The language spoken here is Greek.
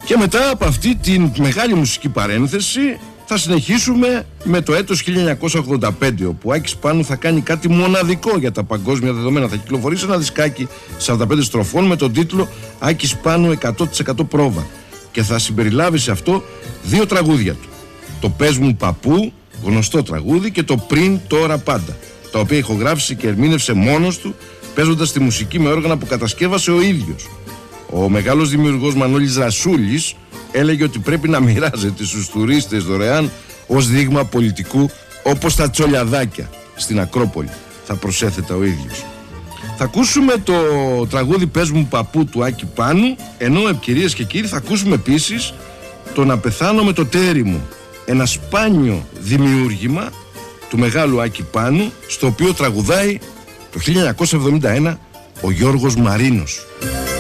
Και μετά από αυτή την μεγάλη μουσική παρένθεση θα συνεχίσουμε με το έτος 1985, όπου ο Άκης Πάνου θα κάνει κάτι μοναδικό για τα παγκόσμια δεδομένα. Θα κυκλοφορήσει ένα δισκάκι 45 στροφών με τον τίτλο Άκης Πάνου 100% πρόβα και θα συμπεριλάβει σε αυτό 2 τραγούδια του. Το «Πες μου παππού», γνωστό τραγούδι, και το «Πριν, τώρα, πάντα», τα οποία ηχογράφησε και ερμήνευσε μόνος του, παίζοντας τη μουσική με όργανα που κατασκεύασε ο ίδιος. Ο μεγάλος δημιουργός Μανώλης Ρασούλης έλεγε ότι πρέπει να μοιράζεται στους τουρίστες δωρεάν ως δείγμα πολιτικού, όπως τα τσολιαδάκια στην Ακρόπολη, θα προσέθετα ο ίδιος. Θα ακούσουμε το τραγούδι «Πες μου παππού» του Άκη Πάνου, ενώ κυρίες και κύριοι θα ακούσουμε επίσης το «Να πεθάνω με το τέρι μου», ένα σπάνιο δημιούργημα του μεγάλου Άκη Πάνου, στο οποίο τραγουδάει το 1971 ο Γιώργος Μαρίνος.